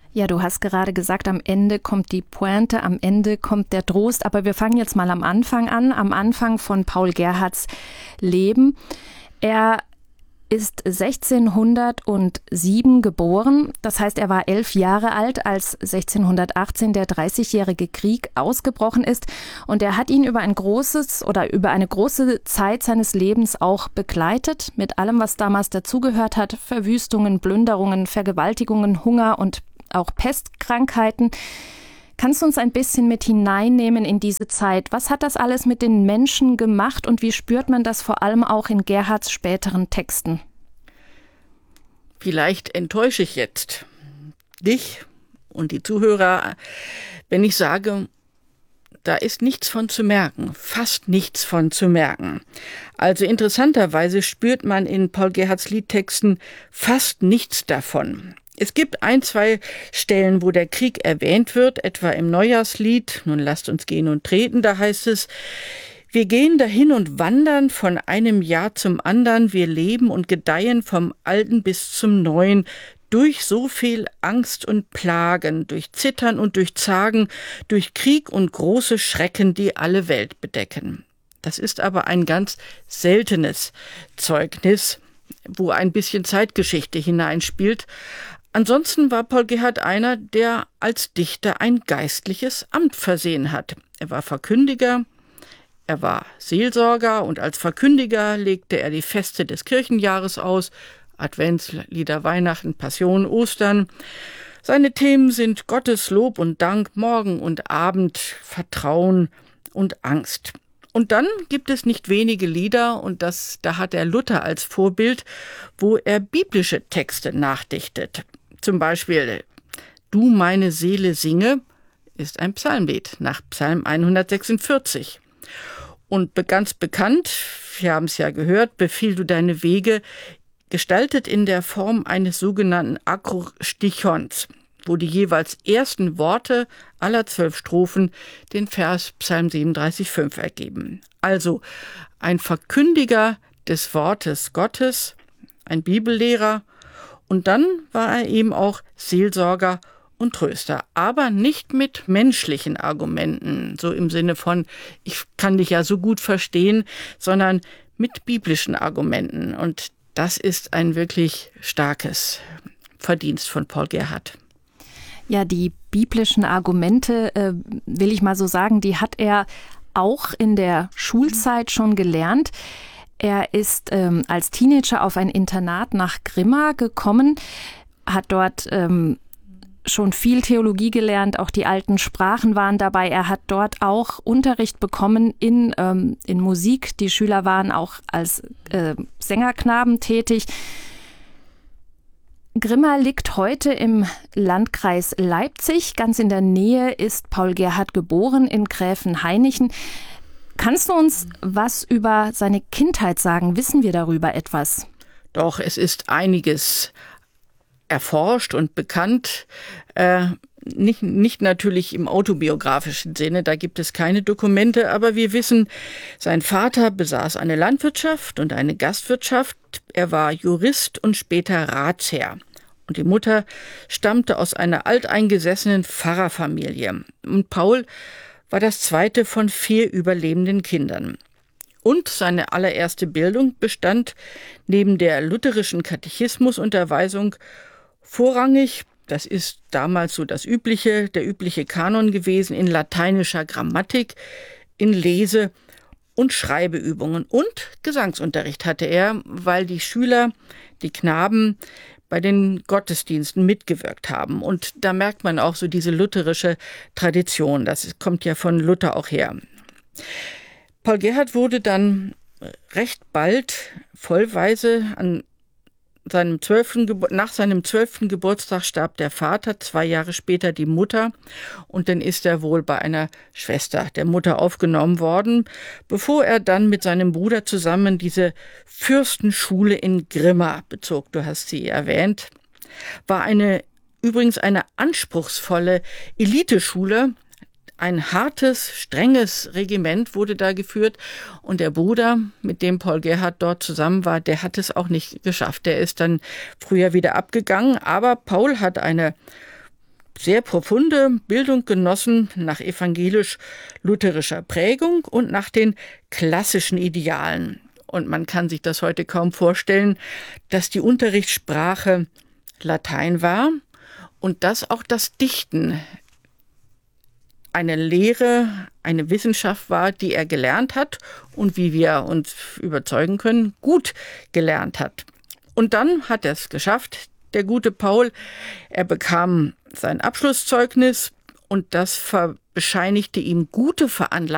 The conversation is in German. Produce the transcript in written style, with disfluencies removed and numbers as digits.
Ja, du hast gerade gesagt, am Ende kommt die Pointe, am Ende kommt der Trost. Aber wir fangen jetzt mal am Anfang an, am Anfang von Paul Gerhardts Leben. Er ist 1607 geboren. Das heißt, er war 11 Jahre alt, als 1618 der Dreißigjährige Krieg ausgebrochen ist. Und er hat ihn über eine große Zeit seines Lebens auch begleitet, mit allem, was damals dazugehört hat: Verwüstungen, Plünderungen, Vergewaltigungen, Hunger und auch Pestkrankheiten. Kannst du uns ein bisschen mit hineinnehmen in diese Zeit? Was hat das alles mit den Menschen gemacht und wie spürt man das vor allem auch in Gerhardts späteren Texten? Vielleicht enttäusche ich jetzt dich und die Zuhörer, wenn ich sage, da ist nichts von zu merken, fast nichts von zu merken. Also interessanterweise spürt man in Paul Gerhardts Liedtexten fast nichts davon. Es gibt 1, 2 Stellen, wo der Krieg erwähnt wird, etwa im Neujahrslied, nun lasst uns gehen und treten, da heißt es: Wir gehen dahin und wandern von einem Jahr zum andern, wir leben und gedeihen vom Alten bis zum Neuen, durch so viel Angst und Plagen, durch Zittern und durch Zagen, durch Krieg und große Schrecken, die alle Welt bedecken. Das ist aber ein ganz seltenes Zeugnis, wo ein bisschen Zeitgeschichte hineinspielt. Ansonsten war Paul Gerhardt einer, der als Dichter ein geistliches Amt versehen hat. Er war Verkündiger, er war Seelsorger und als Verkündiger legte er die Feste des Kirchenjahres aus: Adventslieder, Weihnachten, Passion, Ostern. Seine Themen sind Gottes Lob und Dank, Morgen und Abend, Vertrauen und Angst. Und dann gibt es nicht wenige Lieder, und da hat er Luther als Vorbild, wo er biblische Texte nachdichtet. Zum Beispiel Du meine Seele singe ist ein Psalmlied nach Psalm 146. Und ganz bekannt, wir haben es ja gehört, Befiehl du deine Wege, gestaltet in der Form eines sogenannten Akrostichons, wo die jeweils ersten Worte aller 12 Strophen den Vers Psalm 37,5 ergeben. Also ein Verkündiger des Wortes Gottes, ein Bibellehrer, und dann war er eben auch Seelsorger und Tröster, aber nicht mit menschlichen Argumenten, so im Sinne von, ich kann dich ja so gut verstehen, sondern mit biblischen Argumenten. Und das ist ein wirklich starkes Verdienst von Paul Gerhardt. Ja, die biblischen Argumente, will ich mal so sagen, die hat er auch in der Schulzeit schon gelernt. Er ist als Teenager auf ein Internat nach Grimma gekommen, hat dort schon viel Theologie gelernt, auch die alten Sprachen waren dabei. Er hat dort auch Unterricht bekommen in Musik. Die Schüler waren auch als Sängerknaben tätig. Grimma liegt heute im Landkreis Leipzig. Ganz in der Nähe ist Paul Gerhardt geboren, in Gräfenhainichen. Kannst du uns was über seine Kindheit sagen? Wissen wir darüber etwas? Doch, es ist einiges erforscht und bekannt. Nicht natürlich im autobiografischen Sinne, da gibt es keine Dokumente, aber wir wissen, sein Vater besaß eine Landwirtschaft und eine Gastwirtschaft. Er war Jurist und später Ratsherr. Und die Mutter stammte aus einer alteingesessenen Pfarrerfamilie. Und Paul war das zweite von 4 überlebenden Kindern. Und seine allererste Bildung bestand neben der lutherischen Katechismusunterweisung vorrangig, das ist damals so der übliche Kanon gewesen, in lateinischer Grammatik, in Lese- und Schreibeübungen. Und Gesangsunterricht hatte er, weil die Schüler, die Knaben, bei den Gottesdiensten mitgewirkt haben. Und da merkt man auch so diese lutherische Tradition. Das kommt ja von Luther auch her. Paul Gerhardt wurde dann recht bald vollweise nach seinem 12. Geburtstag starb der Vater, 2 Jahre später die Mutter, und dann ist er wohl bei einer Schwester der Mutter aufgenommen worden, bevor er dann mit seinem Bruder zusammen diese Fürstenschule in Grimma bezog. Du hast sie erwähnt. War übrigens eine anspruchsvolle Eliteschule. Ein hartes, strenges Regiment wurde da geführt, und der Bruder, mit dem Paul Gerhardt dort zusammen war, der hat es auch nicht geschafft. Der ist dann früher wieder abgegangen, aber Paul hat eine sehr profunde Bildung genossen nach evangelisch-lutherischer Prägung und nach den klassischen Idealen. Und man kann sich das heute kaum vorstellen, dass die Unterrichtssprache Latein war und dass auch das Dichten eine Lehre, eine Wissenschaft war, die er gelernt hat und, wie wir uns überzeugen können, gut gelernt hat. Und dann hat er es geschafft, der gute Paul. Er bekam sein Abschlusszeugnis und das bescheinigte ihm gute Veranlagung